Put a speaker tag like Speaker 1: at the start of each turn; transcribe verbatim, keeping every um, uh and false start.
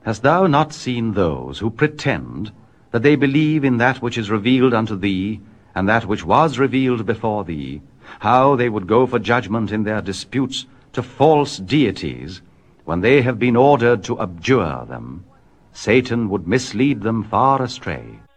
Speaker 1: Hast thou not seen those who pretend that they believe in that which is revealed unto thee, and that which was revealed before thee, how they would go for judgment in their disputes to false deities, when they have been ordered to abjure them? Satan would mislead them far astray.